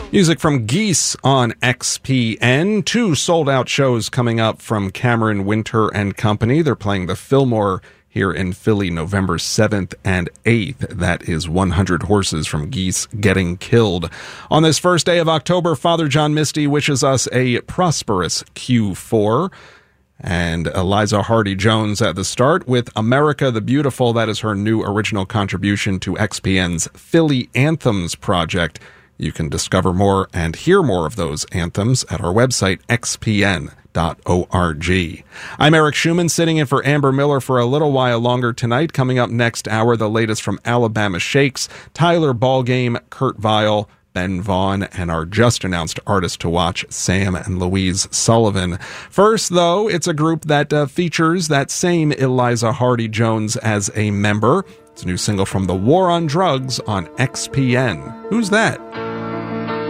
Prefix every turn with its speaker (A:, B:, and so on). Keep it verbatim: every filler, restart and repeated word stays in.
A: Music from Geese on X P N. Two sold-out shows coming up from Cameron Winter and Company. They're playing the Fillmore here in Philly November seventh and eighth. That is one hundred Horses from Geese Getting Killed. On this first day of October, Father John Misty wishes us a prosperous Q four. And Eliza Hardy-Jones at the start with America the Beautiful. That is her new original contribution to X P N's Philly Anthems project. You can discover more and hear more of those anthems at our website, x p n dot org. I'm Eric Schumann, sitting in for Amber Miller for a little while longer tonight. Coming up next hour, the latest from Alabama Shakes, Tyler Ballgame, Kurt Vile, Ben Vaughn, and our just-announced artist to watch, Sam and Louise Sullivan. First, though, it's a group that uh, features that same Eliza Hardy-Jones as a member. It's a new single from The War on Drugs on X P N. Who's that?